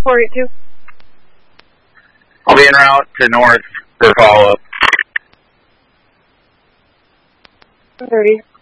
482. I'll be en route to north for follow-up. 30.